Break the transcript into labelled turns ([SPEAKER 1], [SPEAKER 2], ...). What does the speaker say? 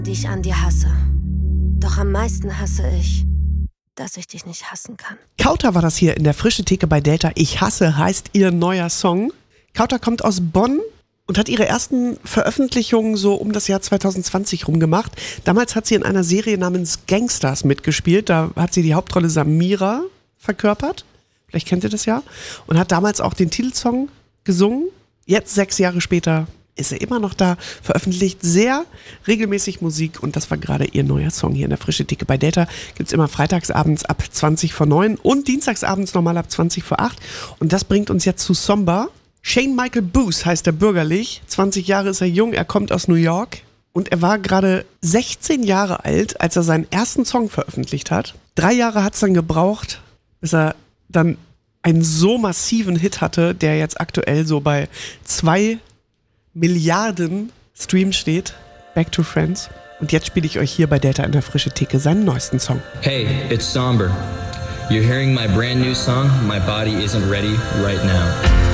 [SPEAKER 1] die ich an dir hasse. Doch am meisten hasse ich, dass ich dich nicht hassen kann.
[SPEAKER 2] Kauter war das hier in der Frische Theke bei Delta. Ich hasse heißt ihr neuer Song. Kauter kommt aus Bonn und hat ihre ersten Veröffentlichungen so um das Jahr 2020 rum gemacht. Damals hat sie in einer Serie namens Gangsters mitgespielt. Da hat sie die Hauptrolle Samira verkörpert. Vielleicht kennt ihr das ja. Und hat damals auch den Titelsong gesungen. Jetzt 6 Jahre später ist er immer noch da, veröffentlicht sehr regelmäßig Musik und das war gerade ihr neuer Song hier in der Frische Theke bei Delta. Gibt's immer freitagsabends ab 20 vor 9 und dienstagsabends nochmal ab 20 vor 8 und das bringt uns jetzt zu Somber. Shane Michael Booth heißt er bürgerlich, 20 Jahre ist er jung, er kommt aus New York und er war gerade 16 Jahre alt, als er seinen ersten Song veröffentlicht hat. 3 Jahre hat's dann gebraucht, bis er dann einen so massiven Hit hatte, der jetzt aktuell so bei 2 Milliarden Streams steht. Back to Friends. Und jetzt spiele ich euch hier bei Delta in der Frische Theke seinen neuesten Song.
[SPEAKER 3] Hey, it's Somber. You're hearing my brand new song, My Body Isn't Ready Right Now.